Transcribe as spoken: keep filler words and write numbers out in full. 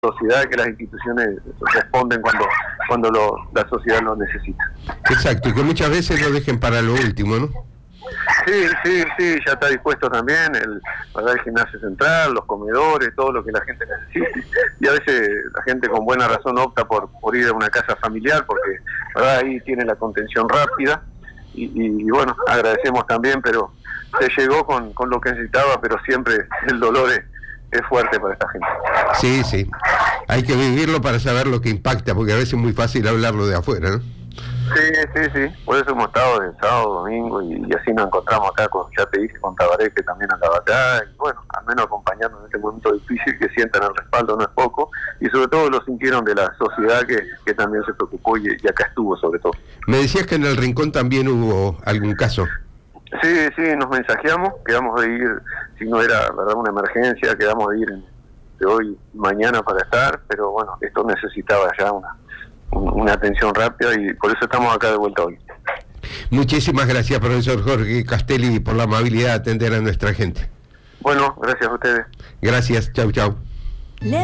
sociedad, que las instituciones responden cuando cuando lo, la sociedad lo necesita. Exacto, y que muchas veces lo dejen para lo último, ¿no? Sí, sí, sí, ya está dispuesto también el pagar el gimnasio central, los comedores, todo lo que la gente necesite. Y a veces la gente con buena razón opta por, por ir a una casa familiar, porque ¿verdad? Ahí tiene la contención rápida. Y, y, y bueno, agradecemos también, pero se llegó con, con lo que necesitaba, pero siempre el dolor es, es fuerte para esta gente. Sí, sí. Hay que vivirlo para saber lo que impacta, porque a veces es muy fácil hablarlo de afuera, ¿no? Sí, sí, sí. Por eso hemos estado de sábado, domingo, y, y así nos encontramos acá, con, ya te dije, con Tabaré, que también andaba acá, y bueno, al menos acompañarnos en este momento difícil, que sientan el respaldo, no es poco, y sobre todo lo sintieron de la sociedad que, que también se preocupó y, y acá estuvo sobre todo. Me decías que en el Rincón también hubo algún caso. Sí, sí, nos mensajeamos, quedamos de ir, si no era verdad una emergencia, quedamos de ir en, de hoy mañana para estar, pero bueno, esto necesitaba ya una, una atención rápida y por eso estamos acá de vuelta hoy. Muchísimas gracias, profesor Jorge Castelli, por la amabilidad de atender a nuestra gente. Bueno, gracias a ustedes. Gracias, chau, chau.